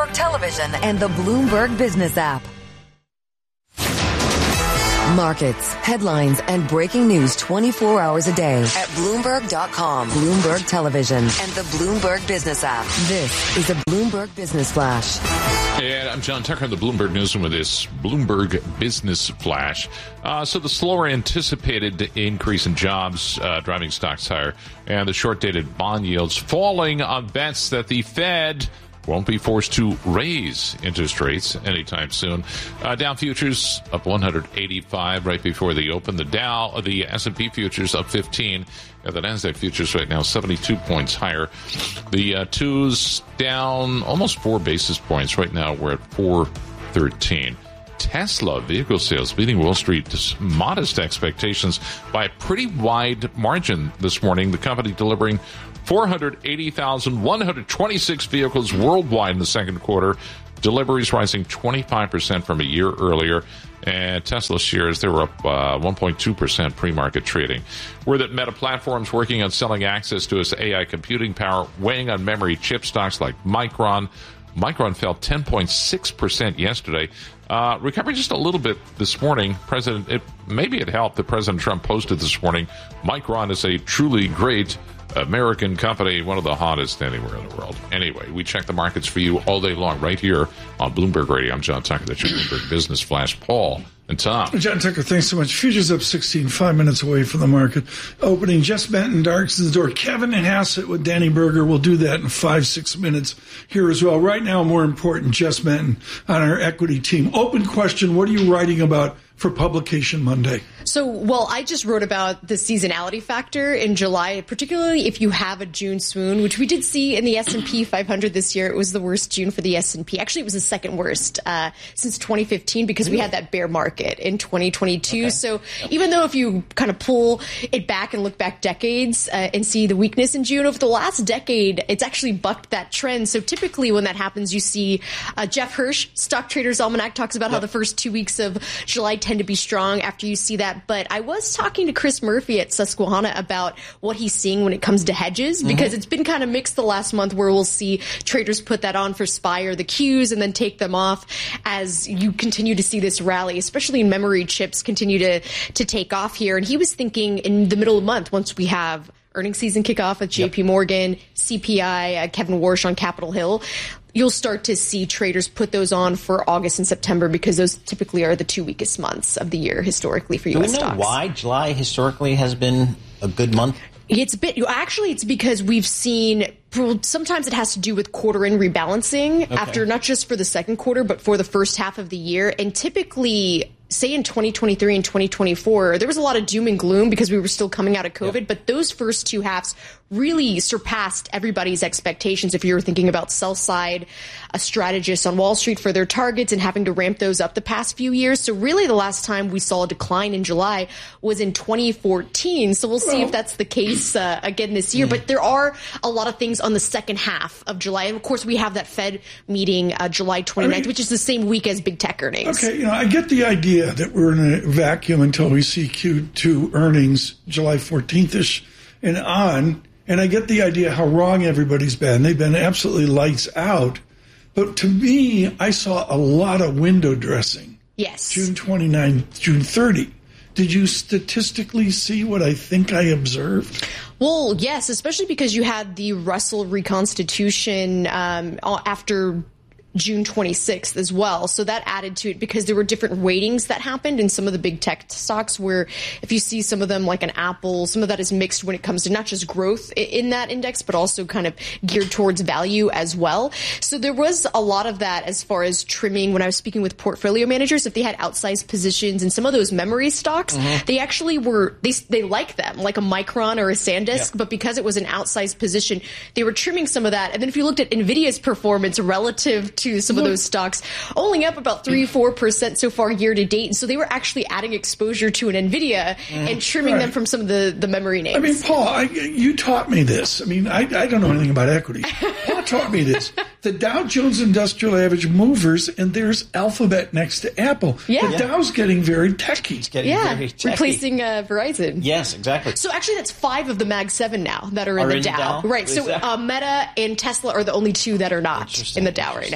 Bloomberg Television and the Bloomberg Business app. Markets, headlines, and breaking news 24 hours a day at Bloomberg.com, Bloomberg Television, and the Bloomberg Business app. This is a Bloomberg Business Flash. And I'm John Tucker, the Bloomberg Newsroom with this Bloomberg Business Flash. So the slower anticipated increase in jobs driving stocks higher, and the short-dated bond yields falling on bets that the Fed won't be forced to raise interest rates anytime soon. Dow futures up 185 right before the open. The S&P futures up 15. The Nasdaq futures right now 72 points higher. The twos down almost 4 basis points. Right now we're at 413. Tesla vehicle sales beating Wall Street's modest expectations by a pretty wide margin this morning. The company delivering 480,126 vehicles worldwide in the second quarter. Deliveries rising 25% from a year earlier. And Tesla shares, they were up 1.2% pre-market trading. Word that Meta Platforms working on selling access to its AI computing power, weighing on memory chip stocks like Micron. Micron fell 10.6% yesterday. Recovering just a little bit this morning. Maybe it helped that President Trump posted this morning, Micron is a truly great American company, one of the hottest anywhere in the world. Anyway, we check the markets for you all day long right here on Bloomberg Radio. I'm John Tucker. That's your Bloomberg Business Flash. Paul and Tom. John Tucker, thanks so much. Futures up 16, 5 minutes away from the market. Opening, Jess Benton darks the door. Kevin Hassett with Danny Berger. We'll do that in 5-6 minutes here as well. Right now, more important, Jess Benton on our equity team. Open question, what are you writing about for publication Monday? So, well, I just wrote about the seasonality factor in July, particularly if you have a June swoon, which we did see in the S&P 500 this year. It was the worst June for the S&P. Actually, it was the second worst since 2015 because we had that bear market in 2022. Okay. So even though if you kind of pull it back and look back decades and see the weakness in June, over the last decade, it's actually bucked that trend. So typically when that happens, you see Jeff Hirsch, Stock Traders Almanac, talks about how the first 2 weeks of July tend to be strong after you see that. But I was talking to Chris Murphy at Susquehanna about what he's seeing when it comes to hedges, because it's been kind of mixed the last month, where we'll see traders put that on for SPY or the Qs and then take them off as you continue to see this rally, especially in memory chips, continue to take off here. And he was thinking in the middle of the month, once we have earnings season kick off with JP Morgan, CPI, Kevin Warsh on Capitol Hill, you'll start to see traders put those on for August and September, because those typically are the 2 weakest months of the year historically for U.S. stocks. Do we know why July historically has been a good month? It's because we've seen, sometimes it has to do with quarter end rebalancing after, not just for the second quarter, but for the first half of the year. And typically, say in 2023 and 2024, there was a lot of doom and gloom because we were still coming out of COVID, but those first two halves really surpassed everybody's expectations. If you were thinking about sell side strategists on Wall Street for their targets and having to ramp those up the past few years. So really the last time we saw a decline in July was in 2014. So we'll see if that's the case again this year. But there are a lot of things on the second half of July. And of course, we have that Fed meeting July 29th, which is the same week as big tech earnings. Okay, I get the idea that we're in a vacuum until we see Q2 earnings July 14th-ish and on. And I get the idea how wrong everybody's been. They've been absolutely lights out. But to me, I saw a lot of window dressing. Yes. June 29, June 30. Did you statistically see what I think I observed? Well, yes, especially because you had the Russell reconstitution after June 26th as well. So that added to it because there were different weightings that happened in some of the big tech stocks, where if you see some of them like an Apple, some of that is mixed when it comes to not just growth in that index, but also kind of geared towards value as well. So there was a lot of that as far as trimming. When I was speaking with portfolio managers, if they had outsized positions in some of those memory stocks, they actually they like them, like a Micron or a SanDisk, but because it was an outsized position, they were trimming some of that. And then if you looked at NVIDIA's performance relative to some of those stocks, only up about 3-4% so far year to date. And so they were actually adding exposure to an NVIDIA and trimming them from some of the memory names. I mean, Paul, you taught me this. I mean, I don't know anything about equity. Paul taught me this. The Dow Jones Industrial Average movers, and there's Alphabet next to Apple. Yeah. The Dow's getting very techy. It's getting very techy. Replacing Verizon. Yes, exactly. So actually that's 5 of the Mag 7 now that are in the Dow. Right. So Meta and Tesla are the only 2 that are not in the Dow right now.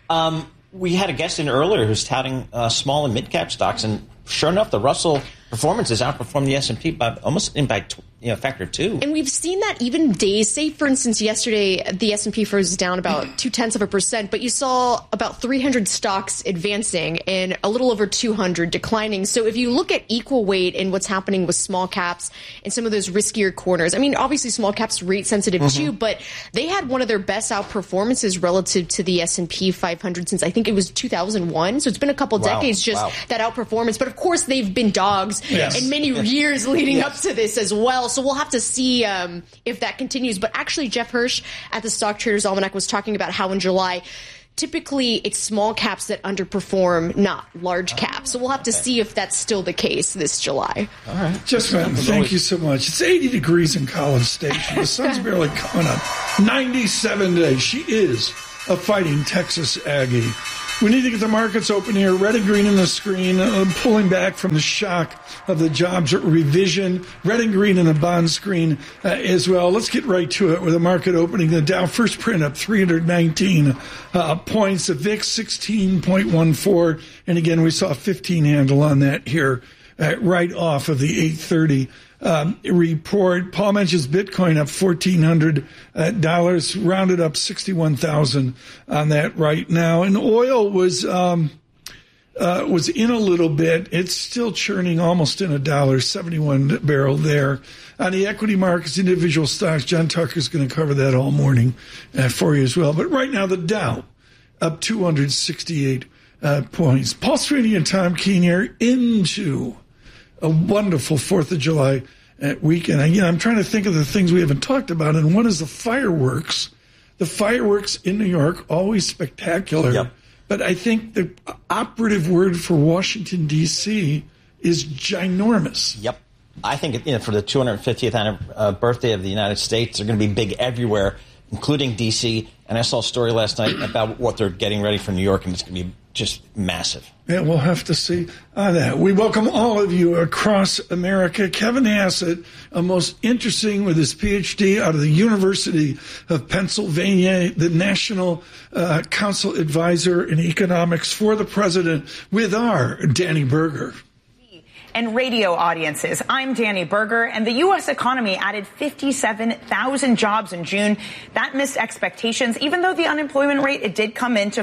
We had a guest in earlier who's touting small and mid-cap stocks, and sure enough, the Russell performance has outperformed the S&P by almost a factor of 2. And we've seen that even days. Say, for instance, yesterday the S&P froze down about 0.2%, but you saw about 300 stocks advancing and a little over 200 declining. So if you look at equal weight in what's happening with small caps and some of those riskier corners, I mean, obviously small caps rate sensitive too, but they had one of their best outperformances relative to the S&P 500 since I think it was 2001. So it's been a couple decades that outperformance. But of course, they've been dogs in many years leading up to this as well. So we'll have to see if that continues. But actually, Jeff Hirsch at the Stock Traders Almanac was talking about how in July, typically it's small caps that underperform, not large caps. So we'll have to see if that's still the case this July. All right. Just thank you so much. It's 80 degrees in College Station. The sun's barely coming up. 97 today. She is a fighting Texas Aggie. We need to get the markets open here. Red and green in the screen, pulling back from the shock of the jobs revision. Red and green in the bond screen as well. Let's get right to it with the market opening. The Dow first print up 319 points. The VIX 16.14. And again, we saw a 15 handle on that here right off of the 8:30 report. Paul mentions Bitcoin up $1,400, rounded up 61,000 on that right now. And oil was in a little bit. It's still churning almost in $1.71 barrel there. On the equity markets, individual stocks, John Tucker's going to cover that all morning for you as well. But right now, the Dow up 268 points. Paul Sweeney and Tom Keene here into a wonderful 4th of July weekend. I'm trying to think of the things we haven't talked about, and one is the fireworks. The fireworks in New York, always spectacular. Yep. But I think the operative word for Washington, D.C. is ginormous. Yep. I think for the 250th birthday of the United States, they're going to be big everywhere, including D.C. And I saw a story last night about what they're getting ready for New York, and it's going to be just massive. Yeah, we'll have to see on that. We welcome all of you across America. Kevin Hassett, most interesting with his PhD out of the University of Pennsylvania, the National Council Advisor in Economics for the President, with our Danny Berger. And radio audiences. I'm Danny Berger, and the U.S. economy added 57,000 jobs in June. That missed expectations, even though the unemployment rate, it did come in to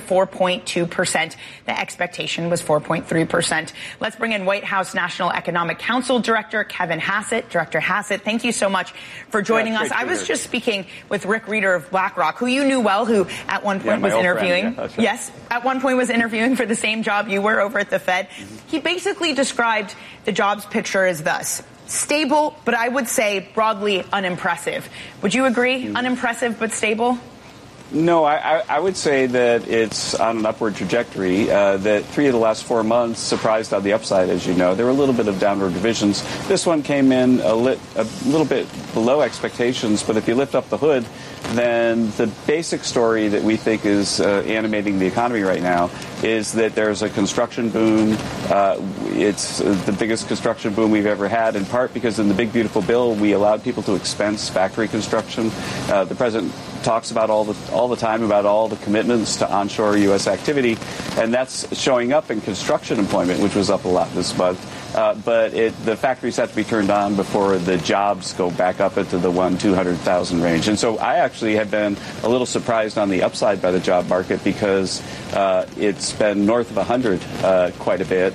4.2%. The expectation was 4.3%. Let's bring in White House National Economic Council Director Kevin Hassett. Director Hassett, thank you so much for joining us. I was just speaking with Rick Reeder of BlackRock, who you knew well, who at one point was interviewing. Friend, yes, at one point was interviewing for the same job you were over at the Fed. He basically described the jobs picture is thus: stable, but I would say broadly unimpressive. Would you agree? Unimpressive but stable? No, I would say that it's on an upward trajectory. That 3 of the last 4 months surprised on the upside, as you know. There were a little bit of downward revisions. This one came in a little bit below expectations, but if you lift up the hood, then the basic story that we think is animating the economy right now is that there's a construction boom. It's the biggest construction boom we've ever had, in part because in the Big Beautiful Bill, we allowed people to expense factory construction. The president talks about all the time about all the commitments to onshore U.S. activity, and that's showing up in construction employment, which was up a lot this month. But the factories have to be turned on before the jobs go back up into the 200,000 range. And so I actually have been a little surprised on the upside by the job market because it's been north of 100 quite a bit.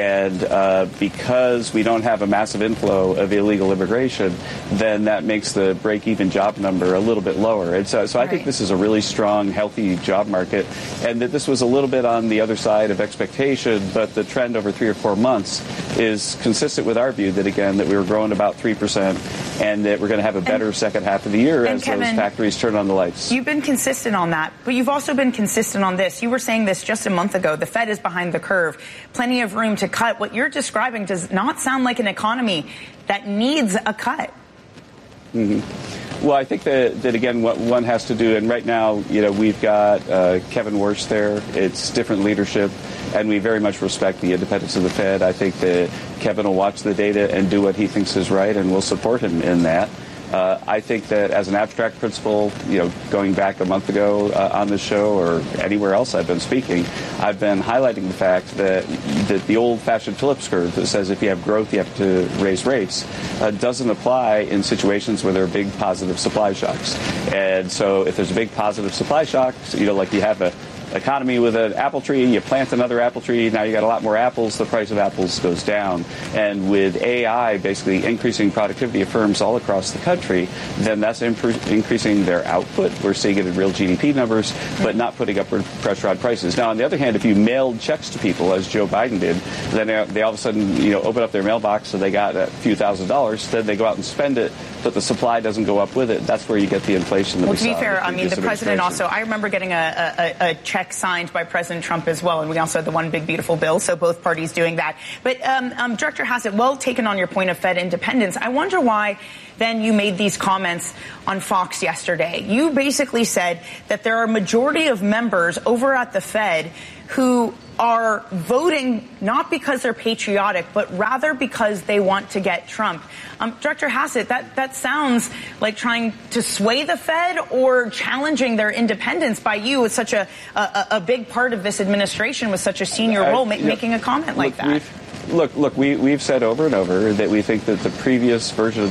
And because we don't have a massive inflow of illegal immigration, then that makes the break-even job number a little bit lower. And so I think this is a really strong, healthy job market, and that this was a little bit on the other side of expectation, but the trend over 3 or 4 months is consistent with our view that, again, that we were growing about 3% and that we're going to have a better second half of the year as Kevin, those factories turn on the lights. You've been consistent on that, but you've also been consistent on this. You were saying this just a month ago. The Fed is behind the curve. Plenty of room to cut. What you're describing does not sound like an economy that needs a cut. Mm-hmm. Well, I think that again, what one has to do, and right now, we've got Kevin Warsh there. It's different leadership, and we very much respect the independence of the Fed. I think that Kevin will watch the data and do what he thinks is right, and we'll support him in that. I think that as an abstract principle, going back a month ago on this show or anywhere else I've been speaking, I've been highlighting the fact that the old-fashioned Phillips curve that says if you have growth, you have to raise rates doesn't apply in situations where there are big positive supply shocks. And so if there's a big positive supply shock, like you have a economy with an apple tree, you plant another apple tree, now you got a lot more apples, the price of apples goes down. And with AI basically increasing productivity of firms all across the country, then that's increasing their output. We're seeing it in real GDP numbers, but not putting upward pressure on prices. Now, on the other hand, if you mailed checks to people, as Joe Biden did, then they all of a sudden, open up their mailbox and they got a few $1,000s, then they go out and spend it, but the supply doesn't go up with it. That's where you get the inflation that we saw. To be fair, the president also, I remember getting a check signed by President Trump as well, and we also had the one big beautiful bill, so both parties doing that. But Director Hassett, well taken on your point of Fed independence. I wonder why then you made these comments on Fox yesterday. You basically said that there are a majority of members over at the Fed who are voting not because they're patriotic, but rather because they want to get Trump. Director Hassett, that sounds like trying to sway the Fed or challenging their independence by you as such a big part of this administration with such a senior role, making a comment like that. Look, we've said over and over that we think that the previous version of